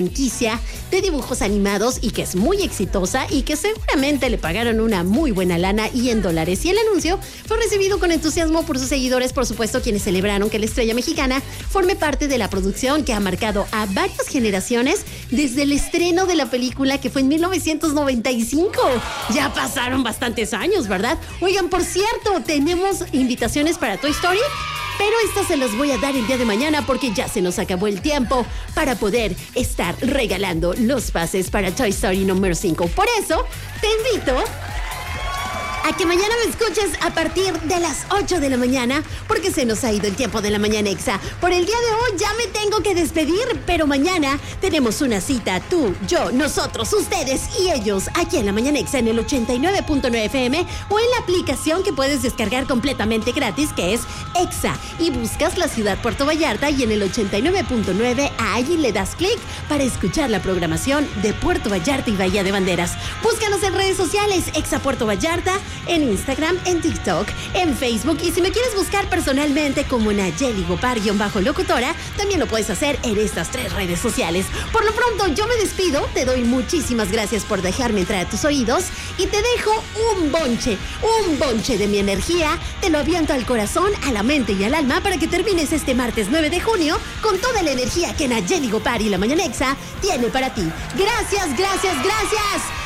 franquicia de dibujos animados y que es muy exitosa y que seguramente le pagaron una muy buena lana y en dólares. Y el anuncio fue recibido con entusiasmo por sus seguidores, por supuesto, quienes celebraron que la estrella mexicana forme parte de la producción que ha marcado a varias generaciones desde el estreno de la película, que fue en 1995. Ya pasaron bastantes años, ¿verdad? Oigan, por cierto, tenemos invitaciones para Toy Story, pero estas se las voy a dar el día de mañana porque ya se nos acabó el tiempo para poder estar regalando los pases para Toy Story número 5. Por eso, te invito a que mañana me escuches a partir de las 8 de la mañana, porque se nos ha ido el tiempo de la Mañana Exa. Por el día de hoy ya me tengo que despedir, pero mañana tenemos una cita, tú, yo, nosotros, ustedes y ellos, aquí en la Mañana Exa en el 89.9 FM o en la aplicación que puedes descargar completamente gratis, que es Exa, y buscas la ciudad Puerto Vallarta y en el 89.9 ahí le das clic para escuchar la programación de Puerto Vallarta y Bahía de Banderas. Búscanos en redes sociales, Exa Puerto Vallarta, en Instagram, en TikTok, en Facebook, y si me quieres buscar personalmente como Nayeli Gopar-locutora, también lo puedes hacer en estas 3 redes sociales. Por lo pronto, yo me despido, te doy muchísimas gracias por dejarme entrar a tus oídos y te dejo un bonche de mi energía, te lo aviento al corazón, a la mente y al alma para que termines este martes 9 de junio con toda la energía que Nayeli Gopar y la Mañana Exa tiene para ti. Gracias, gracias, gracias.